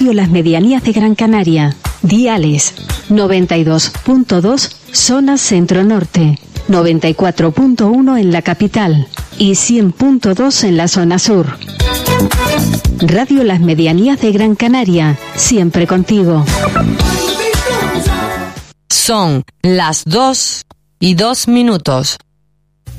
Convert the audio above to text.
Radio Las Medianías de Gran Canaria. Diales 92.2 zona centro-norte, 94.1 en la capital y 100.2 en la zona sur. Radio Las Medianías de Gran Canaria, siempre contigo. Son las 2:02.